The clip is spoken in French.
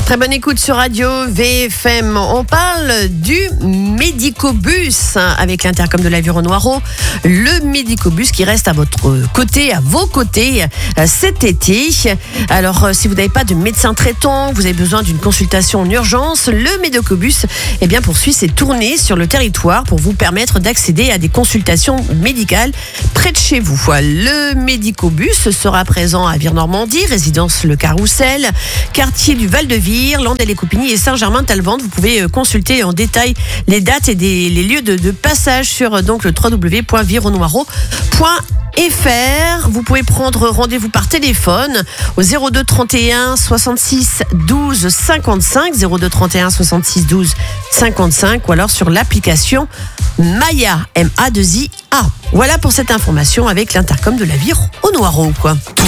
Très bonne écoute sur Radio VFM. On parle du Médicobus avec l'Intercom de l'Aviron-Noireau. Le Médicobus qui reste à votre côté, à vos côtés cet été. Alors, si vous n'avez pas de médecin traitant, vous avez besoin d'une consultation en urgence, le Médicobus poursuit ses tournées sur le territoire pour vous permettre d'accéder à des consultations médicales près de chez vous. Le Médicobus sera présent à Vire-Normandie, résidence Le Carrousel, quartier du Val-de-Vire, Landais-les-Coupigny et Saint-Germain-Talvente. Vous pouvez consulter en détail les dates et les lieux de passage sur le www.vironnoiro.fr. Vous pouvez prendre rendez-vous par téléphone au 02 31 66 12 55, 02 31 66 12 55, ou alors sur l'application Maya, MA2IA. Voilà pour cette information avec l'Intercom de l'Aviron-Noireau.